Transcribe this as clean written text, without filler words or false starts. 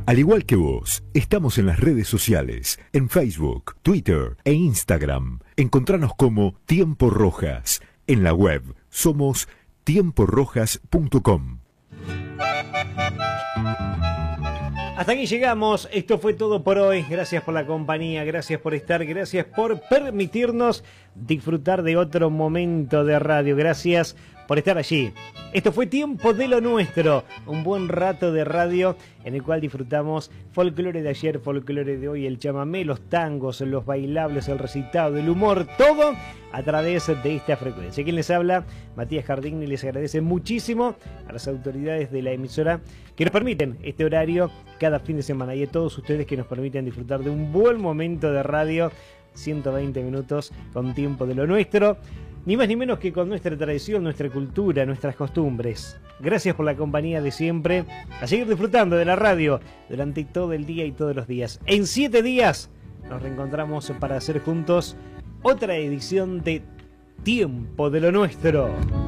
Al igual que vos, estamos en las redes sociales, en Facebook, Twitter e Instagram. Encontranos como Tiempo Rojas. En la web somos tiemporojas.com. Hasta aquí llegamos, esto fue todo por hoy. Gracias por la compañía, gracias por estar, gracias por permitirnos disfrutar de otro momento de radio. Gracias por estar allí. Esto fue Tiempo de lo Nuestro, un buen rato de radio en el cual disfrutamos folclore de ayer, folclore de hoy, el chamamé, los tangos, los bailables, el recitado, el humor, todo a través de esta frecuencia. Quien les habla, Matías Jardín, les agradece muchísimo a las autoridades de la emisora que nos permiten este horario cada fin de semana y a todos ustedes que nos permiten disfrutar de un buen momento de radio, 120 minutos con Tiempo de lo Nuestro. Ni más ni menos que con nuestra tradición, nuestra cultura, nuestras costumbres. Gracias por la compañía de siempre. A seguir disfrutando de la radio durante todo el día y todos los días. En 7 días nos reencontramos para hacer juntos otra edición de Tiempo de lo Nuestro.